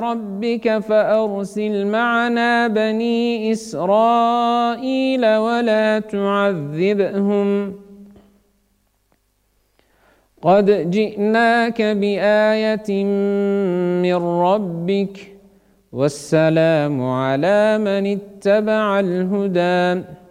ربك فأرسل معنا بني إسرائيل ولا تعذبهم قد جئناك بآية من ربك والسلام على من اتبع الهدى